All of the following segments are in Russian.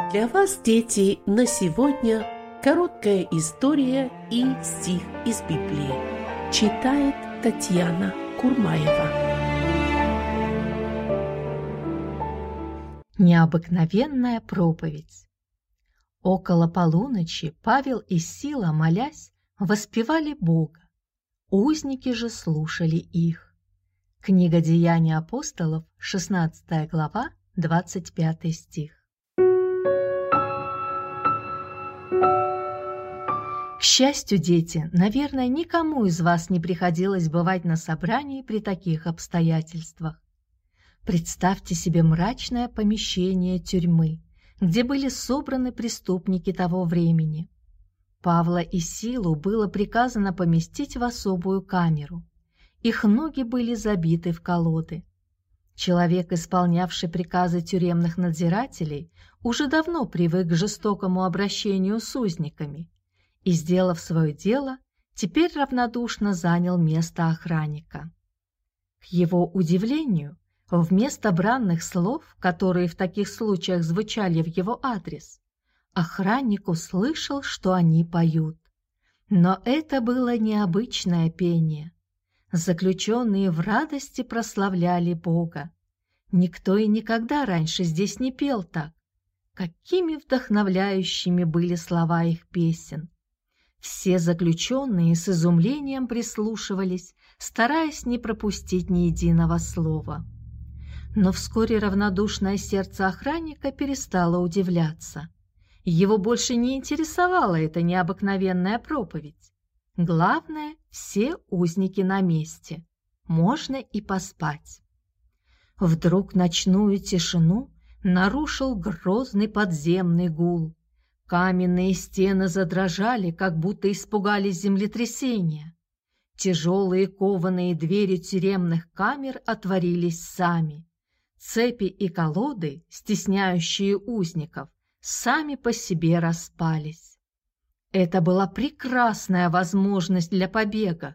Для вас, дети, на сегодня короткая история и стих из Библии. Читает Татьяна Курмаева. Необыкновенная проповедь. Около полуночи Павел и Сила, молясь, воспевали Бога. Узники же слушали их. Книга Деяний апостолов, 16 глава, 25 стих. К счастью, дети, наверное, никому из вас не приходилось бывать на собрании при таких обстоятельствах. Представьте себе мрачное помещение тюрьмы, где были собраны преступники того времени. Павла и Силу было приказано поместить в особую камеру. Их ноги были забиты в колоды. Человек, исполнявший приказы тюремных надзирателей, уже давно привык к жестокому обращению с узниками и, сделав свое дело, теперь равнодушно занял место охранника. К его удивлению, вместо бранных слов, которые в таких случаях звучали в его адрес, охранник услышал, что они поют. Но это было необычное пение. Заключенные в радости прославляли Бога. Никто и никогда раньше здесь не пел так. Какими вдохновляющими были слова их песен! Все заключенные с изумлением прислушивались, стараясь не пропустить ни единого слова. Но вскоре равнодушное сердце охранника перестало удивляться. Его больше не интересовала эта необыкновенная проповедь. Главное, все узники на месте. Можно и поспать. Вдруг ночную тишину нарушил грозный подземный гул. Каменные стены задрожали, как будто испугались землетрясения. Тяжелые кованые двери тюремных камер отворились сами. Цепи и колоды, стесняющие узников, сами по себе распались. Это была прекрасная возможность для побега.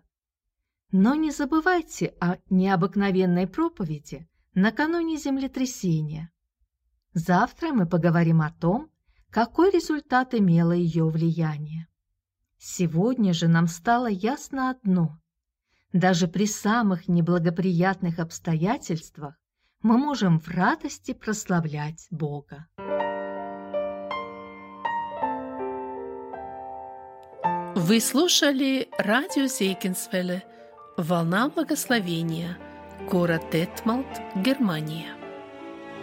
Но не забывайте о необыкновенной проповеди накануне землетрясения. Завтра мы поговорим о том, какой результат имело ее влияние. Сегодня же нам стало ясно одно: даже при самых неблагоприятных обстоятельствах мы можем в радости прославлять Бога. Вы слушали радио Зейкинсвелле «Волна благословения», город Детмалт, Германия.